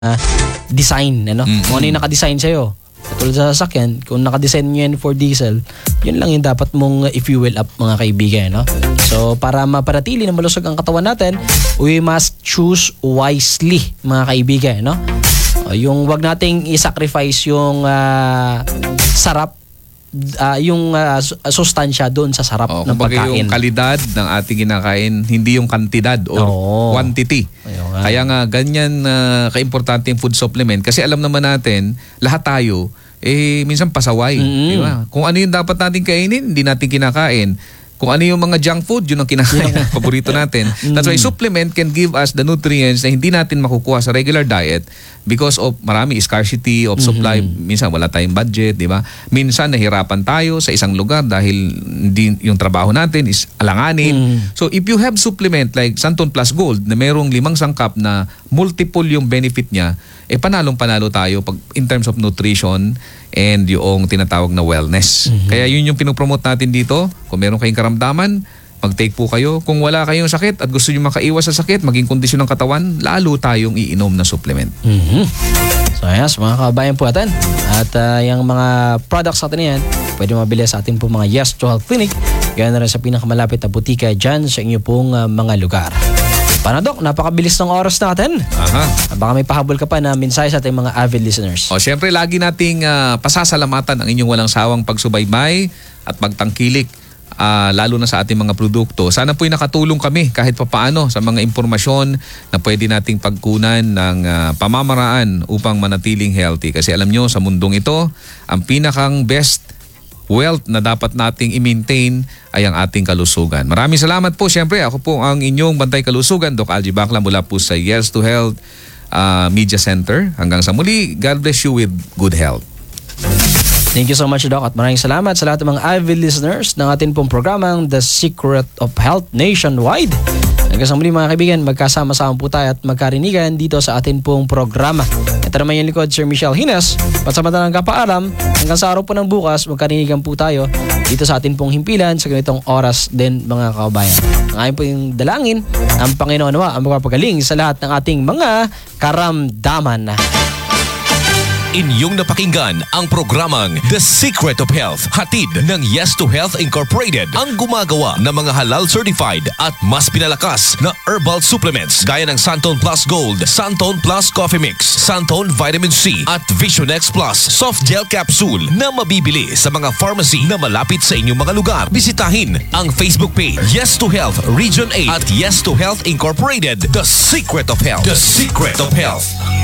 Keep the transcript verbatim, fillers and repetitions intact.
uh, design, ano? Mm-hmm. Kung ano yung nakadesign sa'yo. Katulad sa sasakyan, kung nakadesign nyo yan for diesel, yun lang yung dapat mong i-fuel up, mga kaibigan, no? So, para maparatili na malusog ang katawan natin, we must choose wisely, mga kaibigan, no? Uh, yung wag nating i-sacrifice yung uh, sarap, uh, yung uh, sustansya doon sa sarap oh, ng pagkain. Yung kalidad ng ating kinakain, hindi yung kantidad or oh. quantity. Kaya nga, ganyan uh, kaimportante yung food supplement. Kasi alam naman natin, lahat tayo, eh, minsan pasaway. Mm-hmm. Di ba? Kung ano yung dapat natin kainin, hindi natin kinakain. Kung ano yung mga junk food, yun ang kinakain. Yeah. Paborito natin. That's why supplement can give us the nutrients na hindi natin makukuha sa regular diet because of marami scarcity of supply. Mm-hmm. Minsan wala tayong budget, di ba? Minsan nahirapan tayo sa isang lugar dahil hindi yung trabaho natin is alanganin. Mm-hmm. So if you have supplement like Santon Plus Gold na merong limang sangkap na multiple yung benefit niya, eh panalong-panalo tayo pag in terms of nutrition and yung tinatawag na wellness. Mm-hmm. Kaya yun yung pinopromote natin dito. Kung meron kayong karamdaman, mag-take po kayo. Kung wala kayong sakit at gusto nyo makaiwas sa sakit, maging kondisyon ng katawan, lalo tayong iinom na supplement. Mm-hmm. So yes, mga kabayan po natin. At uh, yung mga products natin yan, pwede mabili sa ating po mga Yes to Health Clinic. Gaya na rin sa pinakamalapit na butika dyan sa inyo pong uh, mga lugar. Paano, Dok? Napakabilis ng oras natin. Aha. Baka may pahabol ka pa na mensahe sa ating mga avid listeners. O, siyempre, lagi nating uh, pasasalamatan ang inyong walang sawang pagsubaybay at pagtangkilik, uh, lalo na sa ating mga produkto. Sana po'y nakatulong kami kahit papaano sa mga impormasyon na pwede nating pagkunan ng uh, pamamaraan upang manatiling healthy. Kasi alam nyo, sa mundong ito, ang pinakang best wealth na dapat nating i-maintain ay ang ating kalusugan. Maraming salamat po. Siyempre, ako po ang inyong bantay kalusugan, Doc Algie Bacla, mula po sa Yes to Health uh, Media Center. Hanggang sa muli, God bless you with good health. Thank you so much, Doc, at maraming salamat sa lahat ng mga avid listeners ng ating pong programang The Secret of Health Nationwide. Hanggang sa muli, mga kaibigan, magkasama-sama po tayo at magkarinigan dito sa ating pong programa. Ito naman yung likod, Sir Michelle Hines. Pansamantalang kapaalam, hanggang sa araw po ng bukas, magkarinigan po tayo dito sa ating pong himpilan sa ganitong oras din, mga kababayan. Ang aking po yung dalangin, ang Panginoon nawa ang magpapagaling sa lahat ng ating mga karamdaman. Inyong napakinggan ang programang The Secret of Health, hatid ng Yes to Health Incorporated, ang gumagawa ng mga halal certified at mas pinalakas na herbal supplements gaya ng Santon Plus Gold, Santon Plus Coffee Mix, Santon Vitamin C at Visionex Plus Soft Gel Capsule na mabibili sa mga pharmacy na malapit sa inyong mga lugar. Bisitahin ang Facebook page Yes to Health Region eight at Yes to Health Incorporated, The Secret of Health. The Secret of Health.